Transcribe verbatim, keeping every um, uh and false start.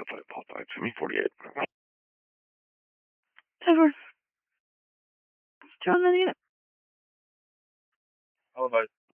five, Paul five, Semi forty-eight. Edward. It's John the unit. Hello, bud.